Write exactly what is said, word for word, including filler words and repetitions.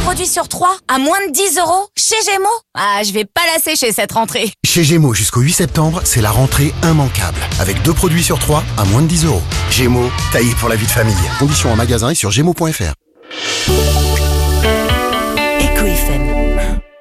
produits sur trois à moins de dix euros chez Gémeaux. Ah, je vais pas la sécher cette rentrée. Chez Gémeaux jusqu'au huit septembre, c'est la rentrée immanquable. Avec deux produits sur trois à moins de dix euros. Gémeaux, taillé pour la vie de famille. Conditions en magasin et sur gémeaux point f r.